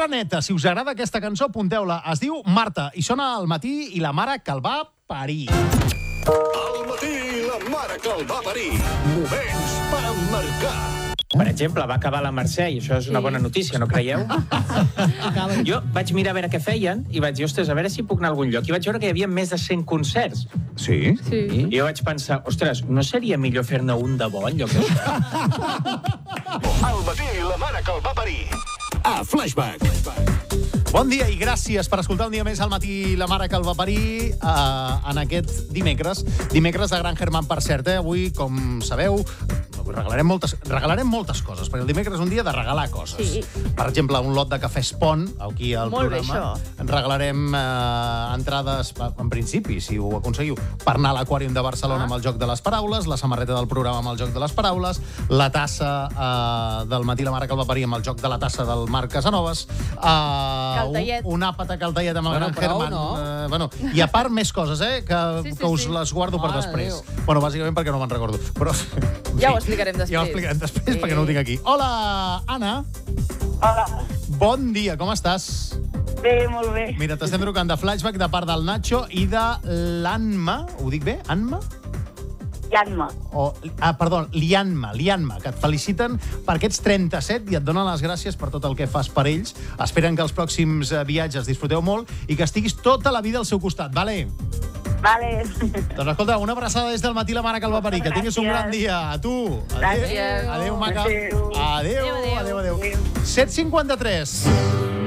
Terra Neta, si us agrada aquesta cançó, apunteu-la. Es diu Marta i sona al matí i la mare que el va parir. Al matí la mare que el va parir. Moments per emmarcar. Per exemple, va acabar la Mercè, i això és una bona notícia, no creieu? Jo vaig mirar a veure què feien i vaig dir, ostres, a veure si puc anar a algun lloc. I vaig veure que hi havia més de 100 concerts. Sí? I jo vaig pensar, ostres, no seria millor fer-ne un de bo en lloc d'això? Al matí la mare que el va parir. A Flashback. Bon dia i gràcies per escoltar un dia més al matí la mare que el va parir en aquest dimecres. Dimecres de Gran Herman, per cert. Avui, com sabeu, regalarem moltes coses, perquè el dimecres és un dia de regalar coses. Sí. Per exemple, un lot de cafè Espon, aquí al Molt bé, programa. això. Ens regalarem entrades, en principi, si ho aconseguiu, per anar a l'Aquàrium de Barcelona amb el Joc de les Paraules, la samarreta del programa amb el Joc de les Paraules, la tassa del matí la mare que el va parir amb el Joc de la tassa del Marc Casanovas, Caltallet. un àpat a Caltallet amb el Gran prou, Herman. no? I a part, més coses, Sí, que us sí. les guardo per Mare després. de Bueno, bàsicament perquè no me'n recordo. Però, Ja ho explicarem després. Ja ho explicarem després, Sí. perquè no ho tinc aquí. Hola, Anna. Hola, Bon dia, com estàs? bé, molt bé. Mira, t'estem trucant de Flashback de part del Nacho i de l'Anma. Ho dic bé? Anma? Janma. Perdó, Lianma, que et feliciten per aquests 37 i et donen les gràcies per tot el que fas per ells. Esperen que els pròxims viatges disfruteu molt i que estiguis tota la vida al seu costat, vale? Vale. Doncs escolta, una abraçada des del matí la mare que el va parir. Que tinguis un gran dia. A tu. Gràcies. Adéu, maca. Adéu. Adéu. 7:53.